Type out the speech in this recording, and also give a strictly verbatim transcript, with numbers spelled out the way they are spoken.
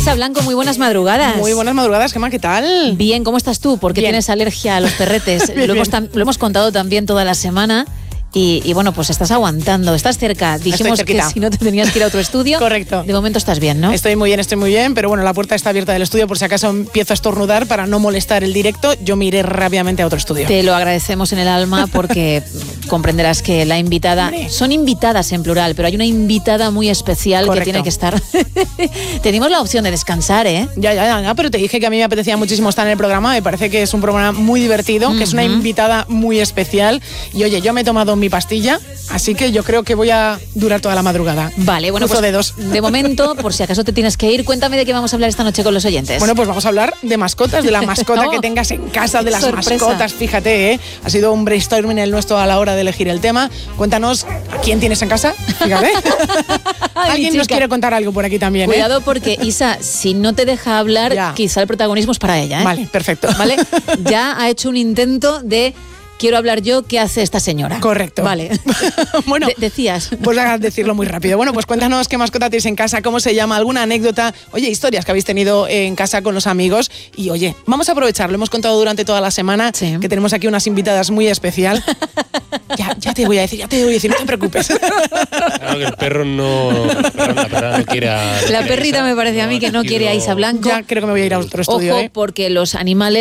Isa Blanco, muy buenas madrugadas. Muy buenas madrugadas, Gemma, ¿qué tal? Bien, ¿cómo estás tú? Porque bien. Tienes alergia a los perretes. bien, lo, hemos bien. tam- lo hemos contado también toda la semana. Y, y bueno, pues estás aguantando, estás cerca. Dijimos que si no te tenías que ir a otro estudio. Correcto. De momento estás bien, ¿no? Estoy muy bien, estoy muy bien, pero bueno, la puerta está abierta del estudio por si acaso empiezo a estornudar para no molestar el directo. Yo me iré rápidamente a otro estudio. Te lo agradecemos en el alma porque comprenderás que la invitada... Hombre. Son invitadas en plural, pero hay una invitada muy especial. Correcto. Que tiene que estar... Tenemos la opción de descansar, ¿eh? Ya, ya, ya, pero te dije que a mí me apetecía muchísimo estar en el programa. Me parece que es un programa muy divertido, uh-huh. que es una invitada muy especial. Y oye, yo me he tomado mi pastilla, así que yo creo que voy a durar toda la madrugada. Vale, bueno, Cruzo pues dedos. De momento, por si acaso te tienes que ir, cuéntame de qué vamos a hablar esta noche con los oyentes. Bueno, pues vamos a hablar de mascotas, de la mascota oh, que tengas en casa, de las sorpresa. mascotas, fíjate, ¿eh? Ha sido un brainstorming el nuestro a la hora de elegir el tema. Cuéntanos, ¿a quién tienes en casa? Fíjate. Ay, Alguien nos quiere contar algo por aquí también, Cuidado ¿eh? porque Isa, si no te deja hablar, ya. quizá el protagonismo es para ella, ¿eh? Vale, perfecto. ¿Vale? Ya ha hecho un intento de... Quiero hablar yo, ¿qué hace esta señora? Correcto. Vale. Bueno, de- decías. Pues a decirlo muy rápido. Bueno, pues cuéntanos qué mascota tienes en casa, cómo se llama, alguna anécdota, oye, historias que habéis tenido en casa con los amigos. Y oye, vamos a aprovecharlo. Hemos contado durante toda la semana sí. que tenemos aquí unas invitadas muy especial. Ya, ya te voy a decir, ya te voy a decir, no te preocupes. Claro que el perro no, la perra, la perra no quiere a, La perrita me parece a mí que no quiere a Isa Blanco. Ya creo que me voy a ir a otro estudio. Ojo, ¿eh? porque los animales